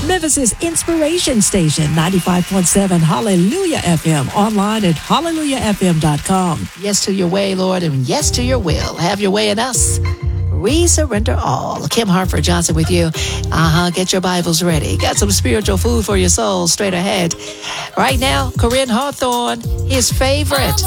Memphis' Inspiration Station, 95.7 Hallelujah FM, online at hallelujahfm.com. Yes to your way, Lord, and yes to your will. Have your way in us. We surrender all. Kim Hartford Johnson with you. Get your Bibles ready. Got some spiritual food for your soul straight ahead. Right now, Corinne Hawthorne, his favorite.